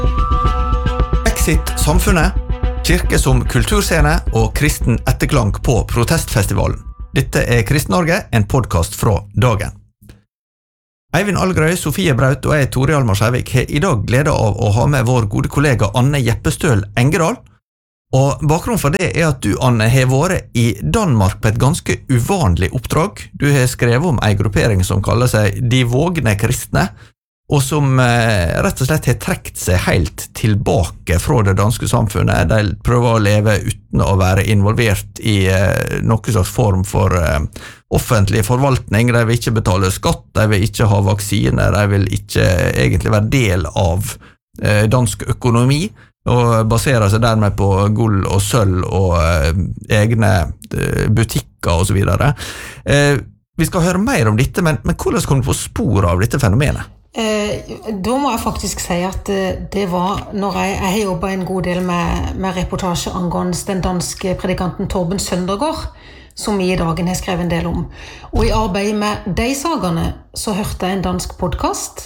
Exit Samfunnet, kirke som kulturscene og kristen etterklang på protestfestivalen. Dette Kristen Norge, en podcast fra Dagen. Eivind Algrøy, Sofie Braut og jeg, Tore Hjalmar Skjærvik, har I dag glede av å ha med vår gode kollega Anne Jeppestøl Engedal. Og bakgrunnen for det at du, Anne, har vært I Danmark på et ganske uvanlig oppdrag. Du har skrevet om en gruppering som kaller seg De Vågne Kristne, og som rett og slett har trekt seg helt tilbake fra det danske samfunnet. De prøver å leve uten å være involvert I noen slags form for offentlig forvaltning. De vil ikke betale skatt, de vil ikke ha vaksiner, de vil ikke egentlig være del av dansk økonomi, og baserer seg dermed på gull og sølv og egne butikker og så videre. Vi skal høre mer om dette, men hvordan kom du på spor av dette fenomenet? Da må jeg faktisk si at det var når jeg har jobbet en god del med reportasje angående den danske predikanten Torben Søndergaard, som vi I dagen har skrevet en del om. Og I arbeidet med de sagene så hørte jeg en dansk podcast,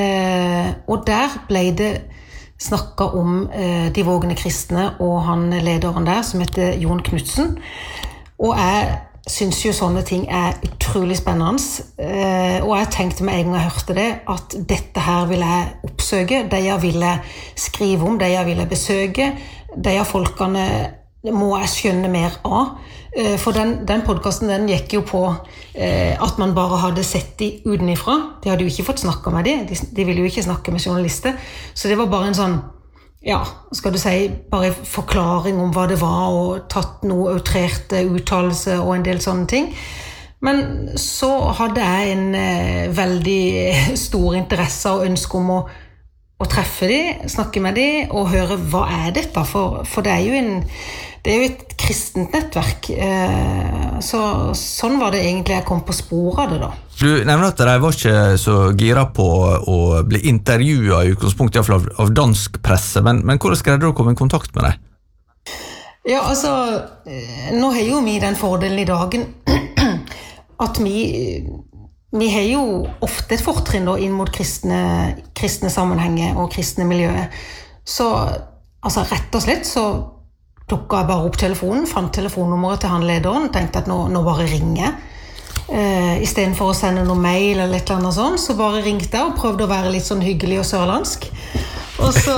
og der ble det snakket om De Vågne Kristne og han lederen der som heter Jon Knudsen. Og jeg synes jo sånne ting utrolig spennende, og jeg tenkte med en gang jeg hørte det, at dette her vil jeg oppsøke, det jeg ville skrive om, det jeg ville besøke, de folkene må jeg skjønne mer av, for den podcasten den gikk jo på at man bare hadde sett de utenifra, de hadde jo ikke fått snakke med de ville jo ikke snakke med journalister, så det var bare en sånn ja, skal du si, bare forklaring om hva det var, og tatt noe outrerte uttalelse og en del sånne ting. Men så hadde jeg en veldig stor interesse og ønske om å treffe de, snakke med de, og høre hva dette, for det jo et kristent nettverk. Så sånn var det egentlig jeg kom på spor av det da. Du nevner at de var ikke så gira på å bli intervjuet I utgangspunkt I hvert fall av dansk presse, men hvordan skrev du å komme I kontakt med deg? Ja, altså, nå har jo vi den fordelen I dagen at vi har jo ofte et fortrinn da, inn mot kristne sammenhenger og kristne miljøer. Så altså, rett og slett så plukket jeg bare opp telefonen, fant telefonnummeret til han lederen, tenkte at nå bare ringer jeg. I stedet for å sende noen mail eller et eller annet sånt, så bare ringte jeg og prøvde å være litt sånn hyggelig og sørlandsk. Og så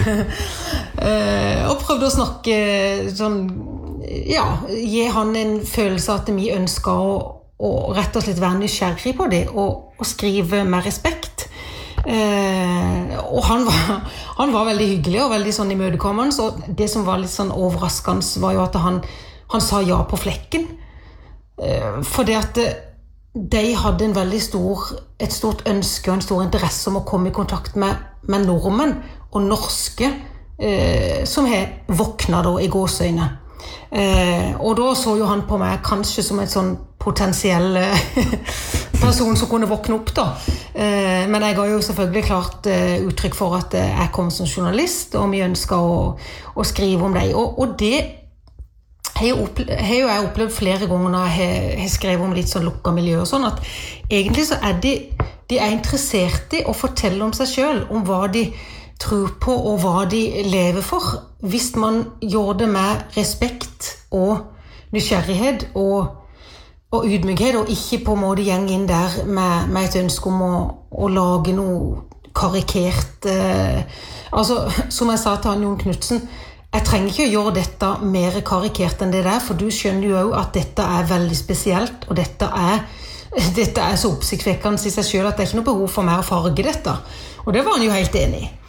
og prøvde å snakke sånn, ja, gi han en følelse at vi ønsket å rett og slett være nysgjerrig på det, og skrive med respekt. Og han var veldig hyggelig og veldig sånn imødekommende, så det som var litt sånn overraskende var jo at han sa ja på flekken. Fordi at de hadde en veldig et stort ønske og en stor interesse om å komme I kontakt med nordmenn og norske som har våknet da I gåsøyne. Og da så jo han på meg kanskje som et sånn potensiell person som kunne våkne opp da. Men jeg ga jo selvfølgelig klart uttrykk for at jeg kom som journalist og vi ønsket å skrive om det. Og det har jo jeg opplevd flere ganger når jeg har skrevet om litt sånn lukket miljø og sånn, at egentlig så de interessert I å fortelle om seg selv, om hva de tror på og hva de lever for, hvis man gjør det med respekt og nysgjerrighet og ydmykhet, og ikke på en måte gjeng inn der med et ønske om å lage noe karikert. Altså, som jeg sa til han Jon Knudsen, jeg trenger ikke å gjøre dette mer karikert enn det der, for du skjønner jo at dette veldig spesielt, og dette så oppsiktsvekkende I seg selv at det ikke noe behov for meg å farge dette. Og det var han jo helt enig I.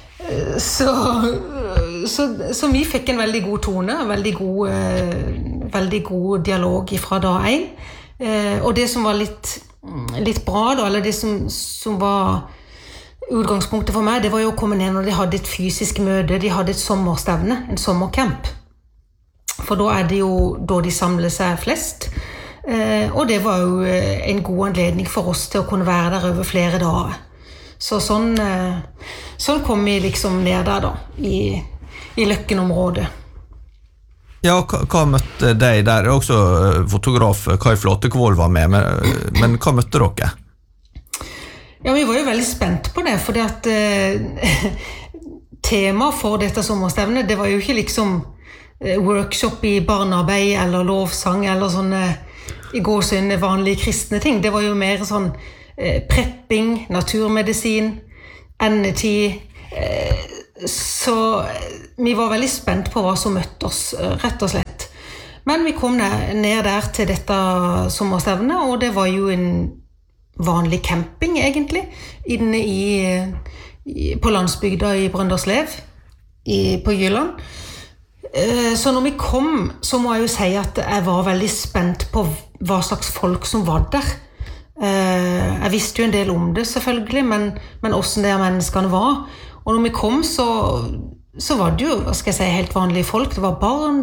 Så vi fikk en veldig god tone, veldig god dialog fra dag 1. Og det som var litt bra da, eller det som var utgangspunktet for meg, det var jo å komme ned når de hadde et fysisk møte, de hadde et sommerstevne, en sommercamp. For da det jo da de samler seg flest. Og det var jo en god anledning for oss til å kunne være der over flere dager. Så sånn kom vi liksom ned der da, I Løkken-området. Ja, hva møtte deg der? Også fotograf Kai Flatekvold var med, men hva møtte dere? Ja, vi var jo veldig spent på det, fordi at tema for dette sommerstevnet, det var jo ikke liksom workshop i barnearbeid eller lovsang eller sånne i gåsøyne vanlige kristne ting. Det var jo mer sånn prepping, naturmedisin, endetid. Så vi var veldig spent på hva som møtte oss, rett og slett. Men vi kom ned der til dette sommerstevnet, og det var jo en vanlig camping egentlig, inne på landsbygda i Brønderslev, på Jylland. Så når vi kom, så må jeg jo si at jeg var veldig spent på hva slags folk som var der. Jeg visste jo en del om det selvfølgelig, men hvordan det menneskene var. Og når vi kom, så var det jo, hva skal jeg si, helt vanlige folk. Det var barn,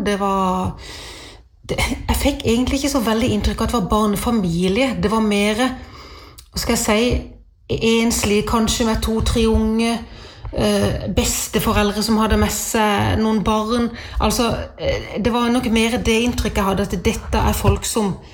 jeg fikk egentlig ikke så veldig inntrykk av at det var barnefamilie. Det var mer, hva skal jeg si, enslig, kanskje med 2-3 unge, besteforeldre som hadde med seg noen barn. Altså, det var nok mer det inntrykket jeg hadde, at dette er folk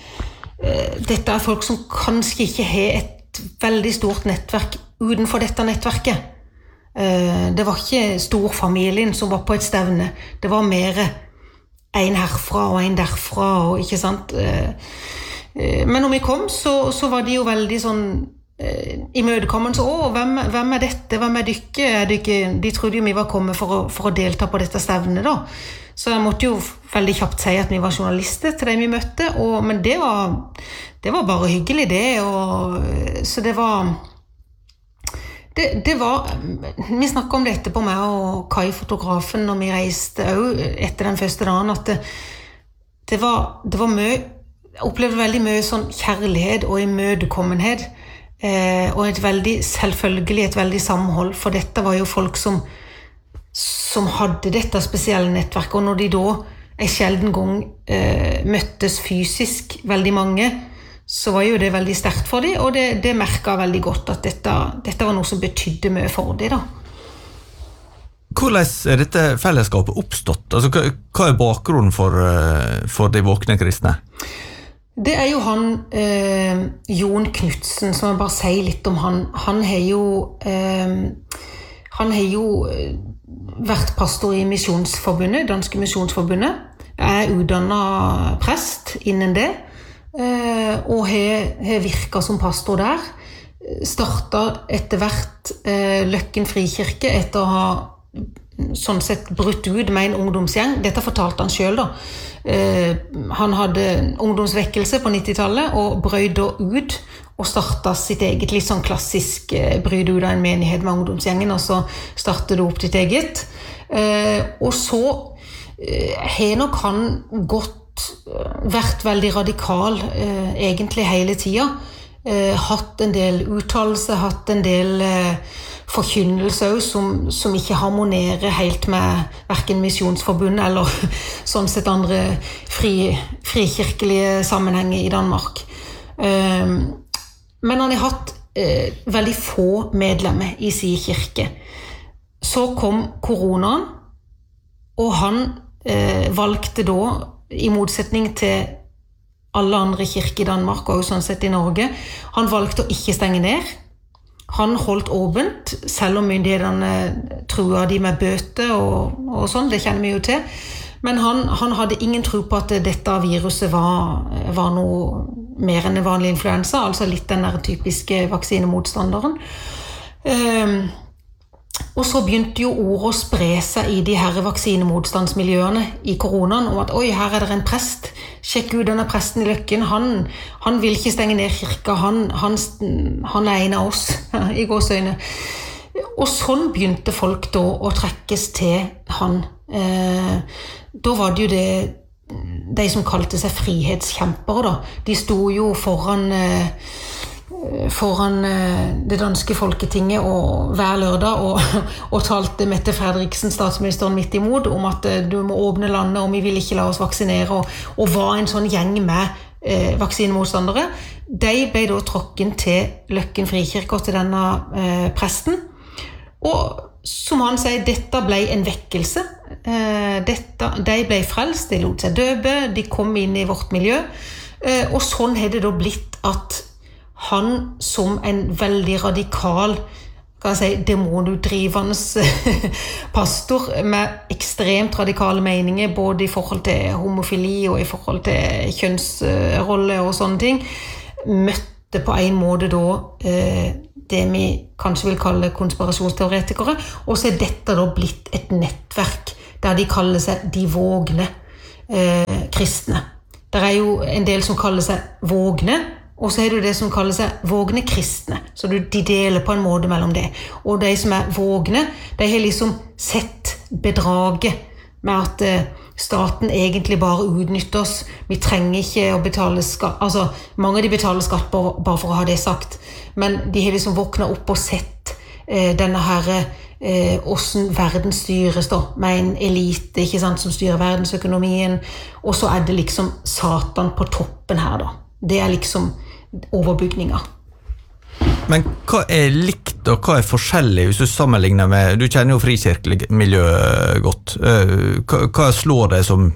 som kanskje ikke har et veldig stort nettverk utenfor dette nettverket. Det var ikke storfamilien som var på et stevne. Det var mer en herfra og en derfra, og ikke sant? Men når vi kom, så var de jo veldig sånn imødekommende. Hvem er dette? Hvem er dykke? De trodde jo vi var kommet for å delta på dette stevnet da. Så jeg måtte jo veldig kjapt si at vi var journalister til de vi møtte, men det var bare hyggelig det, så det var vi snakket om det etterpå meg og Kai fotografen når vi reiste etter den første dagen, at det var mye, jeg opplevde veldig mye sånn kjærlighet og imødekommenhet, og et veldig samhold, for dette var jo folk som hadde dette spesielle nettverket, og når de da en sjelden gang møttes fysisk, veldig mange, så var jo det veldig sterkt for dem, og det merket jeg veldig godt at dette var noe som betydde mye for dem da. Hvordan er dette fellesskapet oppstått? Altså, hva er bakgrunnen for de våkne kristne? Det er jo han Jon Knudsen, som jeg bare sier litt om han. Han har jo vært pastor i Missionsforbundet, Danske Missionsforbundet. Jeg er utdannet prest innen det, og har virket som pastor der. Startet etter hvert Løkken Frikirke etter å ha sånn sett brutt ut med en ungdomsgjeng. Dette fortalte han selv da. Han hadde ungdomsvekkelse på 90-tallet og brød da ut og startet sitt eget litt sånn klassisk brød ut av en menighet med ungdomsgjengen, og så startet det opp sitt eget. Og så har nok han vært veldig radikal egentlig hele tiden. Hatt en del uttalelser, hatt en del forkynnelse som ikke harmonerer helt med hverken Missionsforbundet eller sånn sett andre frikirkelige sammenhenger i Danmark. Men han har hatt veldig få medlemmer i sin kirke. Så kom koronaen, og han valgte da, i motsetning til alle andre kirker i Danmark og sånn sett i Norge, han valgte å ikke stenge ned. Han holdt åpent, selv om myndighetene truet de med bøter og sånn, det kjenner vi jo til. Men han hadde ingen tro på at dette viruset var noe mer enn en vanlig influensa, altså litt den der typiske vaksinemotstanderen. Og så begynte jo ordet å spre seg i de her vaksinemotstandsmiljøene i koronaen, om at oi, her er det en prest, sjekk ut denne presten i Løkken, han vil ikke stenge ned kirka, han er en av oss, i gåsøyne. Og sånn begynte folk da å trekkes til han. Da var det jo de som kalte seg frihetskjempere da, de sto jo foran det danske folketinget og hver lørdag og talte Mette Frederiksen, statsministeren, midt imot om at du må åpne landet og vi vil ikke la oss vaksinere og var en sånn gjeng med vaksinemotstandere. De ble da tråkken til Løkken Frikirke og til denne presten, og som han sier, dette ble en vekkelse. De ble frelst, de lot seg døpe, de kom inn i vårt miljø, og sånn har det da blitt at han som en veldig radikal skal jeg si, demonutdrivende pastor med ekstremt radikale meninger, både i forhold til homofili og i forhold til kjønnsrolle og sånne ting, møtte på en måte da det vi kanskje vil kalle konspirasjonsteoretikere, og så dette da blitt et nettverk der de kaller seg de vågne kristne. Det jo en del som kaller seg vågne, og så det det som kaller seg vågne kristne. Så de deler på en måte mellom det. Og de som vågne, de har liksom sett bedraget med at staten egentlig bare utnytter oss. Vi trenger ikke å betale skatt. Altså, mange av de betaler skatt bare for å ha det sagt. Men de har liksom våknet opp og sett denne her hvordan verden styres da, med en elite, ikke sant, som styrer verdensøkonomien, og så det liksom Satan på toppen her da. Det liksom overbygninga. Men hva likt og hva forskjellig hvis du sammenligner med, du kjenner jo frikirkelig miljø godt, hva slår det som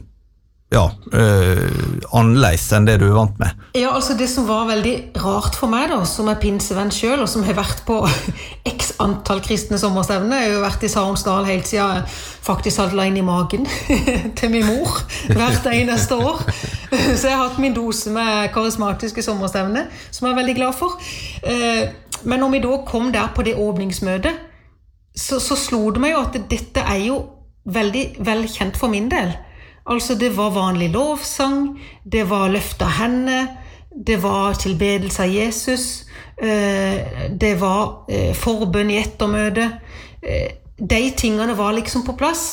annerledes enn det du vant med? Ja, altså det som var veldig rart for meg da, som pinsevenn selv, og som har vært på x antall kristne sommerstevner, jeg har jo vært i Saronsdal helt siden jeg faktisk hadde la inn i magen til min mor hvert eneste år. Så jeg har hatt min dose med karismatiske sommerstevner, som jeg veldig glad for. Men når vi da kom der på det åpningsmøtet, så slo det meg jo at dette jo veldig velkjent for min del. Altså det var vanlig lovsang, det var løft av henne, det var tilbedelse av Jesus, det var forbønn i ettermøte. De tingene var liksom på plass.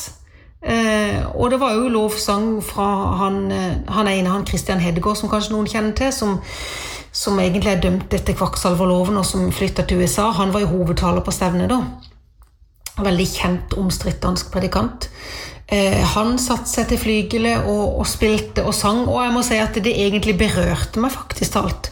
Og det var jo lovsang fra han Christian Hedegaard, som kanskje noen kjenner til, som egentlig dømt etter kvakksalverloven og som flyttet til USA. Han var jo hovedtaler på stevnet da. Veldig kjent omstridt dansk predikant. Han satt seg til flygelet og spilte og sang, og jeg må si at det egentlig berørte meg faktisk talt.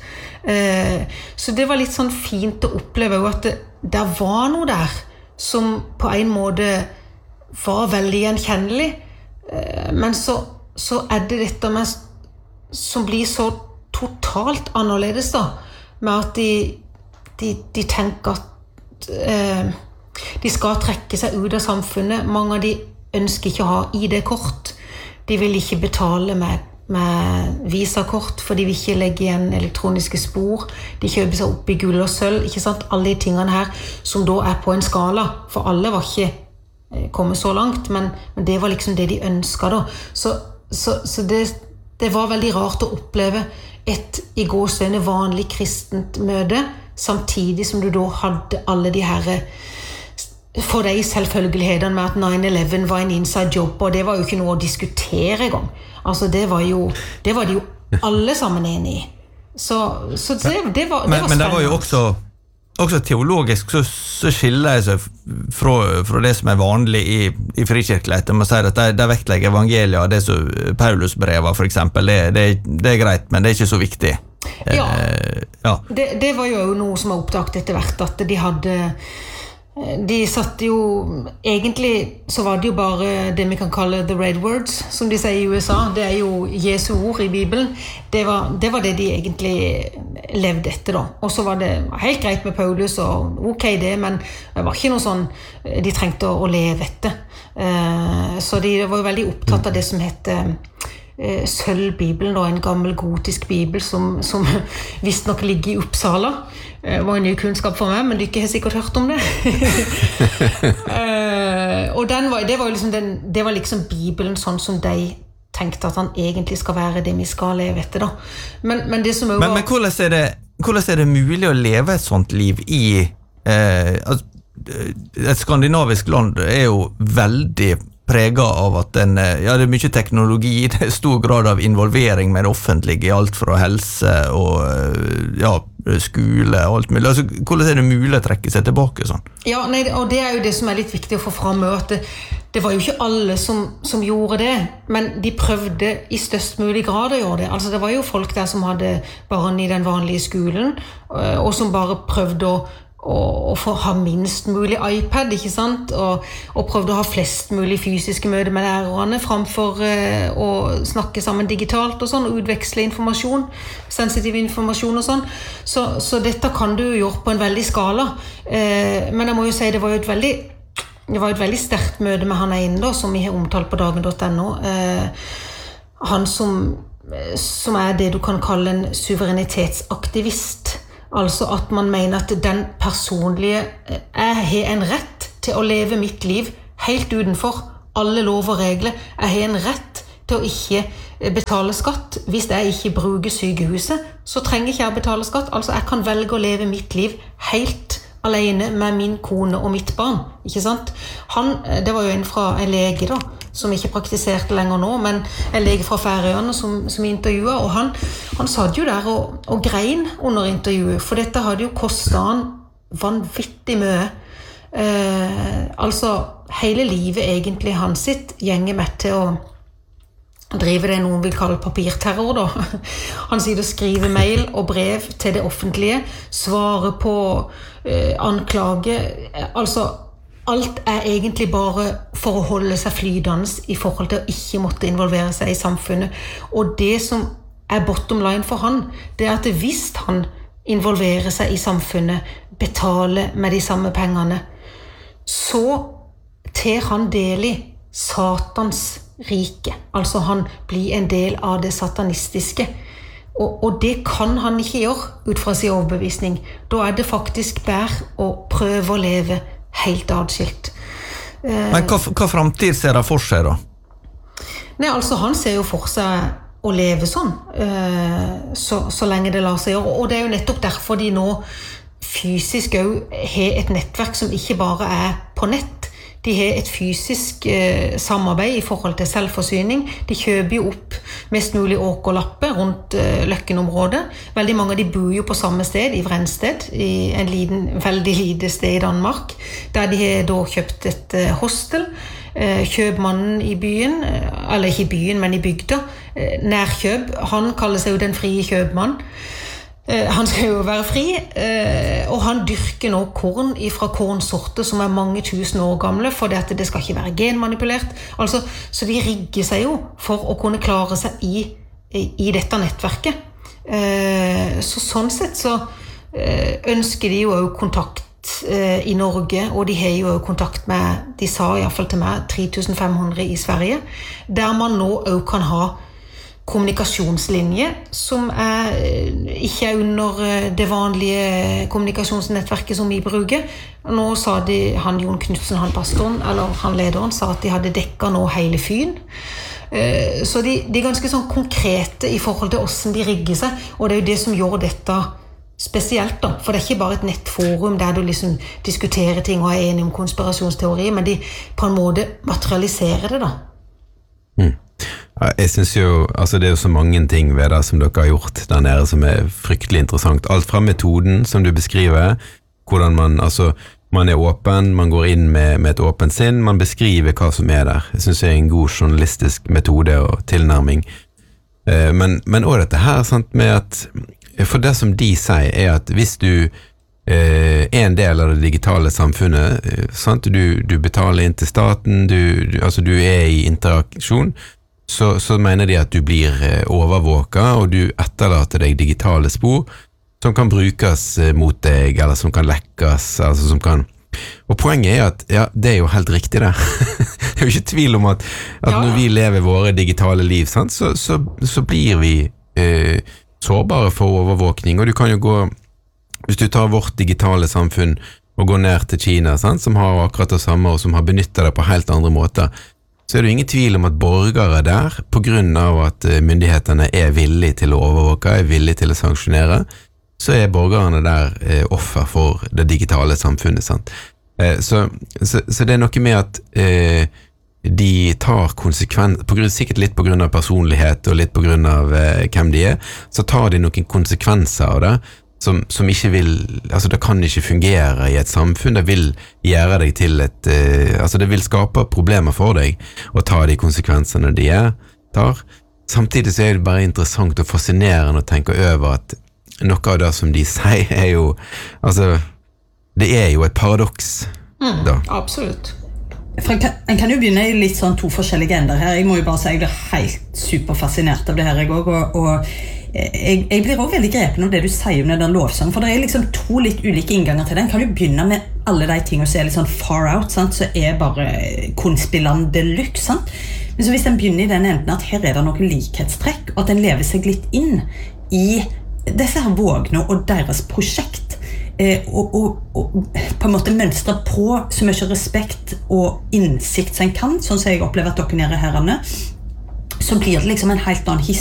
Så det var litt sånn fint å oppleve at det var noe der som på en måte var veldig gjenkjennelig, men så det dette med, som blir så totalt annerledes da, med at de tenker at de skal trekke seg ut av samfunnet. Mange av de ønsker ikke å ha ID-kort. De vil ikke betale med visakort, for de vil ikke legge igjen elektroniske spor. De kjøper seg opp i gull og sølv, ikke sant? Alle de tingene her som da på en skala, for alle var ikke kommet så langt, men det var liksom det de ønsket da. Så det var veldig rart å oppleve et i gåsøyne vanlig kristent møte, samtidig som du da hadde alle de her for de selvfølgelighetene med at 9/11 var en inside job, og det var jo ikke noe å diskutere i gang. Altså det var de jo alle sammen enige i. Så det var men det var jo også teologisk så skiller det seg fra det som vanlig i frikirkelighet. Man sier at det vektlegger evangeliet, det som Paulus brever for eksempel, det greit, men det ikke så viktig. Ja. Det var jo noe som oppdaget etter hvert, at de satt jo, egentlig så var det jo bare det vi kan kalle the red words, som de sier i USA. Det jo Jesu ord i Bibelen. Det var det de egentlig levde etter da. Og så var det helt greit med Paulus, og ok det, men det var ikke noe sånn de trengte å leve etter. Så de var jo veldig opptatt av det som heter Sølvbibelen, da, en gammel gotisk bibel som visst nok ligger i Uppsala. Det var en ny kunnskap for meg, men du ikke har sikkert hørt om det. Og det var liksom Bibelen sånn som de tenkte at han egentlig skal være det vi skal leve etter da. Men det som men hvordan det mulig å leve et sånt liv i et skandinavisk land jo veldig preget av at det mye teknologi, det stor grad av involvering med det offentlige, alt fra helse og skole og alt mulig. Altså, hvordan det mulig å trekke seg tilbake sånn? Ja, og det jo det som litt viktig å få fram, at det var jo ikke alle som gjorde det, men de prøvde i størst mulig grad å gjøre det. Altså, det var jo folk der som hadde barn i den vanlige skolen, og som bare prøvde å og ha minst mulig iPad, ikke sant? Og prøvde å ha flest mulig fysiske møter med lærerne framfor å snakke sammen digitalt og sånn, og utveksle informasjon, sensitiv informasjon og sånn. Så dette kan du jo gjøre på en veldig skala. Men jeg må jo si, det var et veldig sterkt møte med han ene da, som vi har omtalt på dagen.no. Han som det du kan kalle en suverenitetsaktivist. Altså at man mener at den personlige jeg har en rett til å leve mitt liv helt utenfor alle lov og regler. Jeg har en rett til å ikke betale skatt. Hvis jeg ikke bruker sykehuset, så trenger ikke jeg betale skatt. Altså jeg kan velge å leve mitt liv helt alene med min kone og mitt barn. Ikke sant? Det var jo en lege da, som ikke praktiserte lenger nå, men en lege fra Færøyene som intervjuet, og han satt jo der og grein under intervjuet, for dette hadde jo kostet han vanvittig mye. Altså, hele livet egentlig hans sitt gjenger med til å drive det noen vil kalle papirterror da. Han sier å skrive mail og brev til det offentlige, svare på anklage, altså alt egentlig bare for å holde seg flytende i forhold til å ikke måtte involvere seg i samfunnet. Og det som bottom line for han, det at hvis han involverer seg i samfunnet, betaler med de samme pengene, så tar han del i Satans rike. Altså han blir en del av det satanistiske. Og det kan han ikke gjøre ut fra sin overbevisning. Da det faktisk bare å prøve å leve helt adskilt. Men hva fremtid ser det for seg da? Nei, altså han ser jo for seg å leve sånn, så lenge det lar seg gjøre. Og det jo nettopp derfor de nå fysisk også har et nettverk som ikke bare på nett. De har et fysisk samarbeid i forhold til selvforsyning. De kjøper jo opp mest mulig åkerlappe rundt Løkken-området. Veldig mange av de bor jo på samme sted, i Vrensted, i en veldig lite sted i Danmark, der de har da kjøpt et hostel. Kjøpmannen i byen, eller ikke i byen, men i bygda, Nærkjøp, han kaller seg jo den frie kjøpmann. Han skal jo være fri, og han dyrker nå korn fra kornsorter som mange tusen år gamle, for det skal ikke være genmanipulert. Altså, så de rigger seg jo for å kunne klare seg i dette nettverket. Så sånn sett så ønsker de jo kontakt i Norge, og de har jo kontakt med, de sa i hvert fall til meg, 3500 i Sverige, der man nå også kan ha kommunikasjonslinje som ikke under det vanlige kommunikasjonsnettverket som vi bruker. Nå sa han Jon Knudsen, han pastoren, eller han lederen, sa at de hadde dekket nå hele Fyn. Så de ganske sånn konkrete i forhold til hvordan de rigger seg, og det jo det som gjør dette spesielt da, for det ikke bare et nettforum der du liksom diskuterer ting og enig om konspirasjonsteorier, men de på en måte materialiserer det da. Jeg synes jo, altså det jo så mange ting ved det som dere har gjort der nede som fryktelig interessant. Alt fra metoden som du beskriver, hvordan man åpen, man går inn med et åpent sinn, man beskriver hva som der. Jeg synes det en god journalistisk metode og tilnærming. Men også dette her, sant, med at, for det som de sier at hvis du en del av det digitale samfunnet, sant, du betaler inn til staten, du i interaksjon, så mener de at du blir overvåket, og du etterlater deg digitale spor som kan brukes mot deg, eller som kan lekkes, altså som kan. Og poenget at ja, det jo helt riktig det. Det jo ikke tvil om at når vi lever våre digitale liv, sant, så blir vi sårbare for overvåkning, og du kan jo gå, hvis du tar vårt digitale samfunn og går ned til Kina, sant, som har akkurat det samme, og som har benyttet det på helt andre måter, så det jo ingen tvil om at borgere der, på grunn av at myndighetene villige til å overvåke, villige til å sanksjonere, så borgerne der offer for det digitale samfunnet, sant? Så det noe med at de tar sikkert litt på grunn av personlighet og litt på grunn av hvem de så tar de noen konsekvenser av det, som ikke vil, altså det kan ikke fungere i et samfunn, det vil gjøre deg til altså det vil skape problemer for deg å ta de konsekvensene de tar. Samtidig så det bare interessant og fascinerende å tenke over at noe av det som de sier jo, altså det jo et paradoks da. Absolutt. For en kan jo begynne I litt sånn to forskjellige ender her. Jeg må jo bare si, jeg blir helt superfascinert av det her jeg også, og jeg blir også veldig grepen av det du sier om den lovsang, for det liksom to litt ulike innganger til den. Kan du begynne med alle de tingene som litt sånn far out, sant? Så bare kunstbiland deluxe, sant? Men så hvis den begynner I den enden at her det noen likhetstrekk, og at den lever seg litt inn I disse her vågene og deres prosjekt, og på en måte mønstre på så mye respekt og innsikt som en kan, sånn som jeg opplever at dere nede her, så blir det liksom en helt annen